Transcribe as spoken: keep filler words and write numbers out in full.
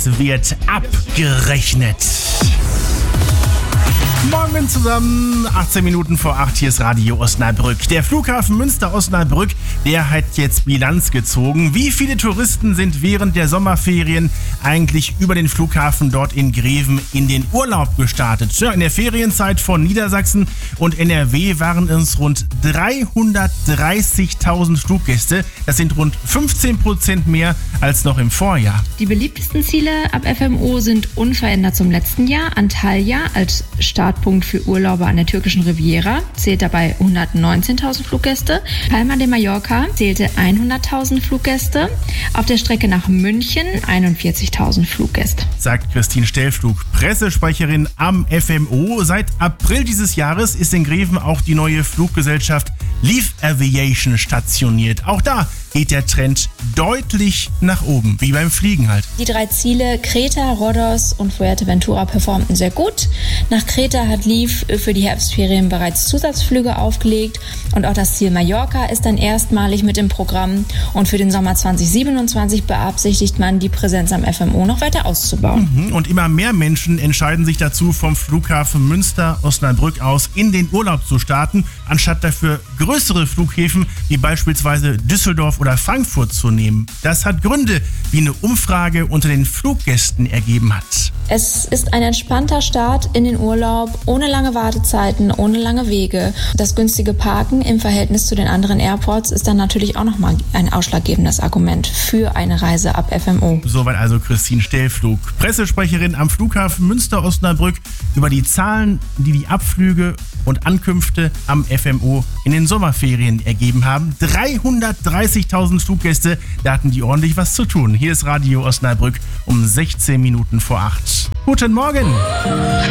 Es wird abgerechnet. Morgen zusammen, achtzehn Minuten vor acht, hier ist Radio Osnabrück. Der Flughafen Münster-Osnabrück, der hat jetzt Bilanz gezogen. Wie viele Touristen sind während der Sommerferien eigentlich über den Flughafen dort in Greven in den Urlaub gestartet? Ja, in der Ferienzeit von Niedersachsen und N R W waren es rund dreihundertdreißigtausend Fluggäste. Das sind rund fünfzehn Prozent mehr als noch im Vorjahr. Die beliebtesten Ziele ab F M O sind unverändert zum letzten Jahr. Antalya als Startpunkt für Urlauber an der türkischen Riviera zählt dabei hundertneunzehntausend Fluggäste. Palma de Mallorca zählte hunderttausend Fluggäste. Auf der Strecke nach München einundvierzigtausend Fluggäste. Sagt Christine Stellflug, Pressesprecherin am F M O. Seit April dieses Jahres ist in Greven auch die neue Fluggesellschaft Leaf Aviation stationiert. Auch da geht der Trend deutlich nach oben, wie beim Fliegen halt. Die drei Ziele Kreta, Rhodos und Fuerteventura performten sehr gut. Nach Kreta hat Leaf für die Herbstferien bereits Zusatzflüge aufgelegt und auch das Ziel Mallorca ist dann erstmalig mit im Programm. Und für den Sommer zwanzig siebenundzwanzig beabsichtigt man, die Präsenz am F M O noch weiter auszubauen. Und immer mehr Menschen entscheiden sich dazu, vom Flughafen Münster-Osnabrück aus in den Urlaub zu starten, anstatt dafür größere Flughäfen wie beispielsweise Düsseldorf oder Frankfurt zu nehmen. Das hat Gründe, wie eine Umfrage unter den Fluggästen ergeben hat. Es ist ein entspannter Start in den Urlaub, ohne lange Wartezeiten, ohne lange Wege. Das günstige Parken im Verhältnis zu den anderen Airports ist dann natürlich auch nochmal ein ausschlaggebendes Argument für eine Reise ab F M O. Soweit also Christine Stellflug, Pressesprecherin am Flughafen Münster-Osnabrück, über die Zahlen, die die Abflüge und Ankünfte am F M O in den Sommerferien ergeben haben. dreihundertdreißigtausend Fluggäste, da hatten die ordentlich was zu tun. Hier ist Radio Osnabrück um sechzehn Minuten vor acht. Guten Morgen!